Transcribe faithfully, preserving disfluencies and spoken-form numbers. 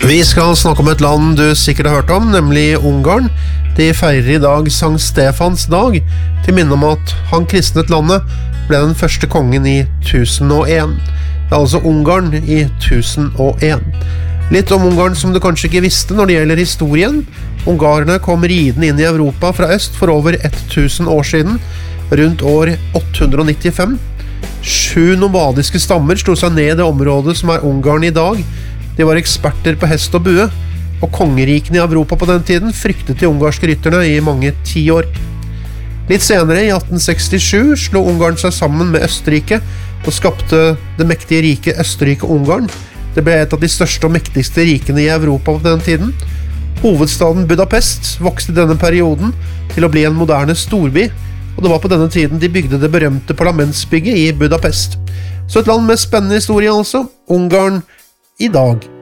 Vi skal snakke om et land du sikkert har hørt om, nemlig Ungarn. De feirer i dag Sankt Stefans dag, til minne om at han kristnet landet ble den første kongen i tusen og en. Det er altså Ungarn i tusen og en. Litt om Ungarn som du kanskje ikke visste når det gjelder historien. Ungarerne kom ridende inn i Europa fra øst for over tusen år siden, rundt år åtte hundre nittifem. Sju nomadiske stammer slo seg ned i det området som er Ungarn i dag. De var eksperter på hest og bue, og kongerikene i Europa på den tiden fryktet de ungarske rytterne i mange tiår. Litt senere, i atten sekstisju, slo Ungarn seg sammen med Østerrike og skapte det mektige riket Østerrike-Ungarn. Det ble et av de største og mektigste rikene i Europa på den tiden. Hovedstaden Budapest vokste i denne perioden til å bli en moderne storby, og det var på denne tiden de bygde det berømte parlamentsbygget i Budapest. Så et land med spennende historie altså, Ungarn i dag.